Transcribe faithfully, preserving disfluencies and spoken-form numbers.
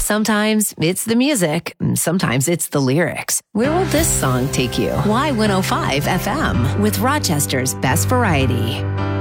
Sometimes it's the music, sometimes it's the lyrics. Where will this song take you? Y one oh five F M with Rochester's best variety.